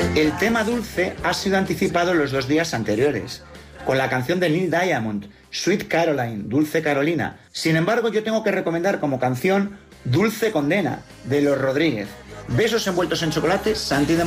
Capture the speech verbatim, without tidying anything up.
El tema dulce ha sido anticipado los dos días anteriores, con la canción de Neil Diamond, Sweet Caroline, Dulce Carolina. Sin embargo, yo tengo que recomendar como canción Dulce Condena, de Los Rodríguez. Besos envueltos en chocolate, Santi de Mar-